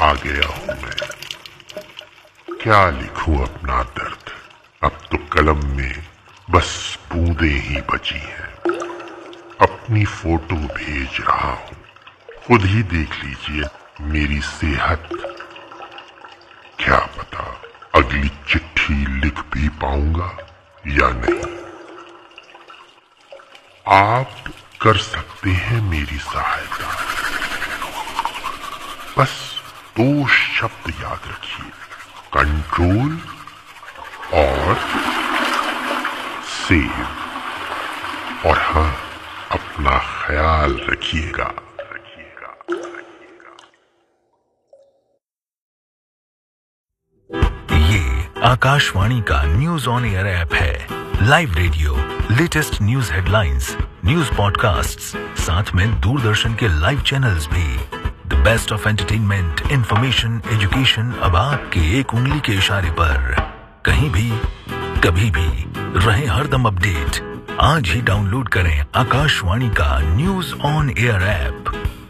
आ गया हूं मैं। क्या लिखूं अपना दर्द, अब तो कलम में बस बूंदें ही बची हैं। अपनी फोटो भेज रहा हूं, खुद ही देख लीजिए मेरी सेहत। क्या पता अगली चिट्ठी लिख भी पाऊंगा या नहीं। आप कर सकते हैं मेरी सहायता। बस 2 शब्द याद रखिए, कंट्रोल और सेव। और हाँ, अपना ख्याल रखिएगा। आकाशवाणी का न्यूज ऑन एयर ऐप है। Live radio, latest news headlines, news podcasts, साथ में दूरदर्शन के लाइव चैनल्स भी। The best of entertainment, information, education अब आपके एक उंगली के इशारे पर। कहीं भी, कभी भी, रहे हरदम अपडेट। आज ही डाउनलोड करें आकाशवाणी का न्यूज ऑन एयर ऐप।